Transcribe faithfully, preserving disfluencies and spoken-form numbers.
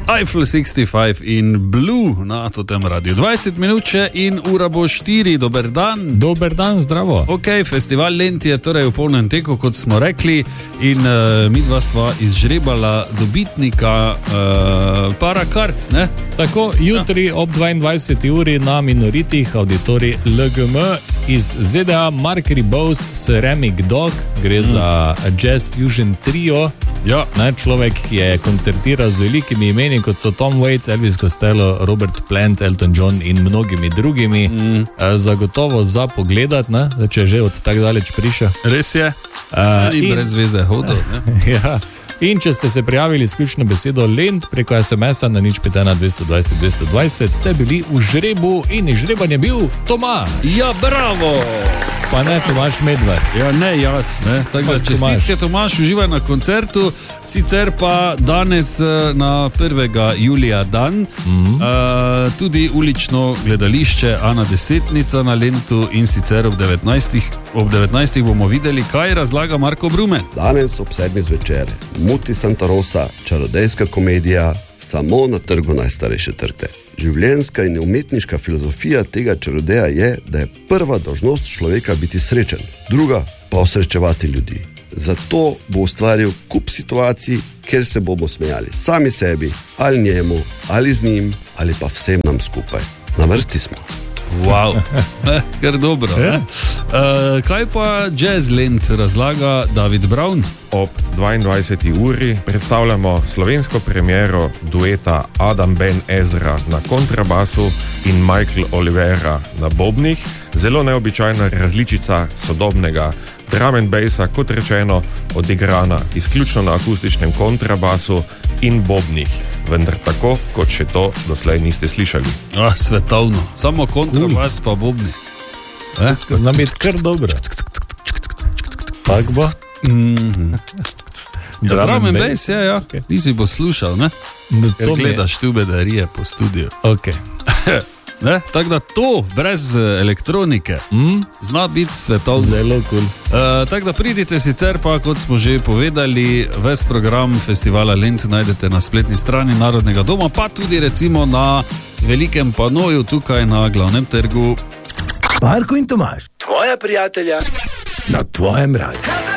Eiffel šestdeset pet in Blue na tem radiju. dvajset minut še in ura bo štiri. Dober dan. Dober dan, zdravo. Ok, festival Lent je torej v polnem teku, kot smo rekli, in uh, mi dva sva izžrebala dobitnika uh, parakart, ne? Tako, jutri ja. ob dvaindvajseti uri na Minoritih auditorij L G M iz Z D A Mark Ribose Ceramic Dog, gre mm. za Jazz Fusion Trio. Ja. Ne, človek je koncertiral z velikimi imeni, kot so Tom Waits, Elvis Costello, Robert Plant, Elton John in mnogimi drugimi. Mm. Zagotovo za pogledat, ne, če že od tak daleč prišel. Res je. Uh, in brez veze hodil. Ja. In če ste se prijavili s ključno besedo Lent preko es em es-a na nič pet ena dvesto dvajset dvesto dvajset, ste bili v žrebu in izžreban je bil Tomaž. Ja, bravo! Pa ne Tomaž Medved. Ja, ne, jaz, ne. Tako da čestitke, Tomaž, uživaj na koncertu, sicer pa danes na prvega julija dan, mm-hmm. uh, tudi ulično gledališče Ana Desetnica na Lentu in sicer ob devetnajstih, ob devetnajstih bomo videli, kaj razlaga Marko Brumen. Danes ob sedmih zvečer, Muti Santa Rosa, čarodejska komedija, samo na trgu najstarejše trte. Življenjska in umetniška filozofija tega čarodeja je, da je prva dolžnost človeka biti srečen, druga pa osrečevati ljudi. Zato bo ustvaril kup situacij, kjer se bomo smejali sami sebi, ali njemu, ali z njim, ali pa vsem nam skupaj. Na vrsti smo. Wow, kar dobro. Ja. Uh, kaj pa Jazz Lent razlaga David Brown? Ob dvaindvajseti uri predstavljamo slovensko premiero dueta Adam Ben Ezra na kontrabasu in Michael Olivera na bobnih. Zelo neobičajna različica sodobnega drum and bassa, kot rečeno, odigrana izključno na akustičnem kontrabasu in bobnih. Vendar tako, kot še to doslej niste slišali. Ah, svetovno. Samo kontrabas pa bobni. Eh? Znam biti kar dobro. Tak bo? Mm-hmm. Ja, drum and bass, ja, ja. Okay. Ti si poslušal, ne? Ker gledaš tu bedarije po studiu. Ok. Ne? Tako da to, brez elektronike, mm? zna biti svetovno. Zelo cool. Uh, tako da pridite, sicer pa, kot smo že povedali, ves program festivala Lent najdete na spletni strani Narodnega doma, pa tudi recimo na velikem panoju tukaj na glavnem trgu. Marko in Tomaž, tvoja prijatelja na tvojem radiju.